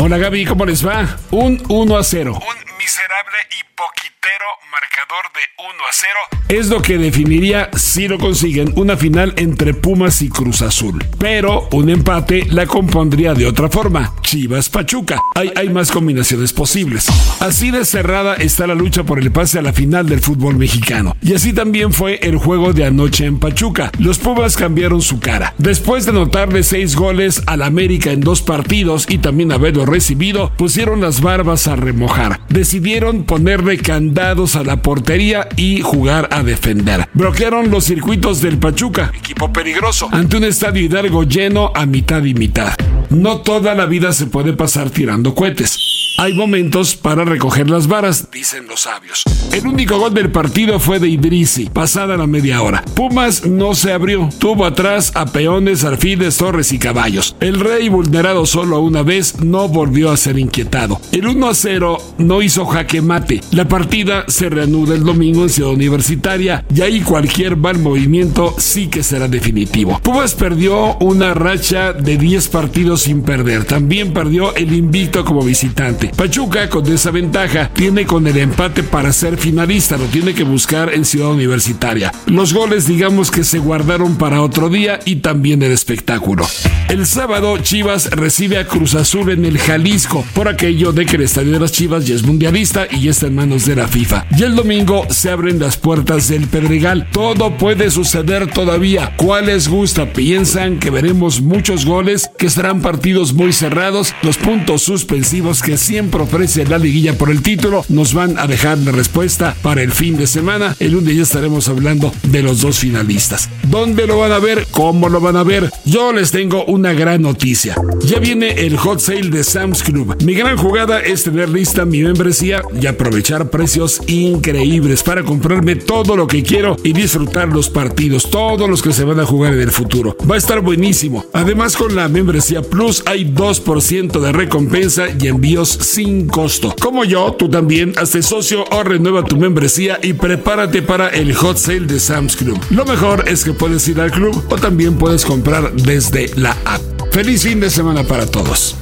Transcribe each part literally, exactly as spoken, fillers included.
Hola Gaby, ¿cómo les va? Un uno a cero. Un miserable y poquitero marcador de uno a cero es lo que definiría, si lo consiguen, una final entre Pumas y Cruz Azul. Pero un empate la compondría de otra forma: Chivas Pachuca. Hay, hay más combinaciones posibles. Así de cerrada está la lucha por el pase a la final del fútbol mexicano. Y así también fue el juego de anoche en Pachuca. Los Pumas cambiaron su cara. Después de anotarle seis goles al América en dos partidos y también haberlo recibido, pusieron las barbas a remojar. Decidieron ponerle candados a la portería y jugar a defender. Bloquearon los circuitos del Pachuca, equipo peligroso, ante un estadio Hidalgo lleno a mitad y mitad. No toda la vida se puede pasar tirando cohetes. Hay momentos para recoger las varas, dicen los sabios. El único gol del partido fue de Idrissi, pasada la media hora. Pumas no se abrió. Tuvo atrás a peones, alfiles, torres y caballos. El Rey, vulnerado solo una vez, no volvió a ser inquietado. El uno a cero no hizo jaque mate. La partida se reanuda el domingo en Ciudad Universitaria y ahí cualquier mal movimiento sí que será definitivo. Pumas perdió una racha de diez partidos sin perder. También perdió el invicto como visitante. Pachuca, con esa ventaja, tiene con el empate para ser finalista. Lo tiene que buscar en Ciudad Universitaria. Los goles, digamos que se guardaron para otro día y también el espectáculo. El sábado, Chivas recibe a Cruz Azul en el Jalisco, por aquello de que el estadio de las Chivas ya es mundialista y ya está en manos de la FIFA. Y el domingo se abren las puertas del Pedregal. Todo puede suceder todavía. ¿Cuál les gusta? ¿Piensan que veremos muchos goles, que serán partidos muy cerrados? Los puntos suspensivos que siempre ofrece la liguilla por el título nos van a dejar la respuesta para el fin de semana. El lunes ya estaremos hablando de los dos finalistas. ¿Dónde lo van a ver? ¿Cómo lo van a ver? Yo les tengo una gran noticia. Ya viene el hot sale de Sam's Club. Mi gran jugada es tener lista mi membresía y aprovechar precios increíbles para comprarme todo lo que quiero y disfrutar los partidos, todos los que se van a jugar en el futuro. Va a estar buenísimo. Además, con la membresía Plus hay dos por ciento de recompensa y envíos sin costo. Como yo, tú también, hazte socio o renueva tu membresía y prepárate para el hot sale de Sam's Club. Lo mejor es que puedes ir al club o también puedes comprar desde la app. Feliz fin de semana para todos.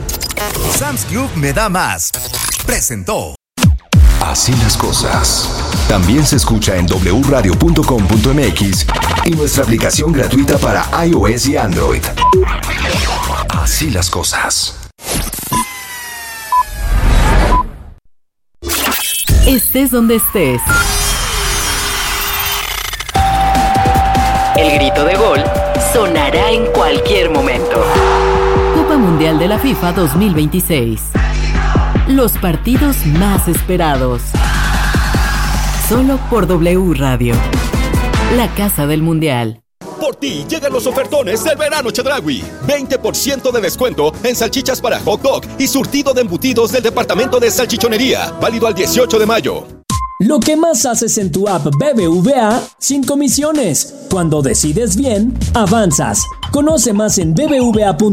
Sam's Club me da más. Presentó Así las cosas. También se escucha en doble u radio punto com punto m x y nuestra aplicación gratuita para iOS y Android. Así las cosas. Estés donde estés. El grito de gol sonará en cualquier momento. Copa Mundial de la FIFA dos mil veintiséis. Los partidos más esperados. Solo por W Radio. La casa del Mundial. Por ti llegan los ofertones del verano Chedraui. veinte por ciento de descuento en salchichas para hot dog y surtido de embutidos del departamento de salchichonería. Válido al dieciocho de mayo. Lo que más haces en tu app B B V A sin comisiones. Cuando decides bien, avanzas. Conoce más en b b v a punto com.